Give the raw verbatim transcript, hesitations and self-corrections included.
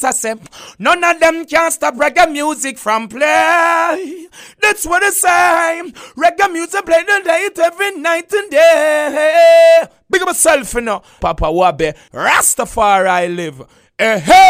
I say, none of them can stop reggae music from play. That's what I say. Reggae music play the night every night and day. Big up myself, you know. Papa Wabe, Rastafari live. Eh, hey.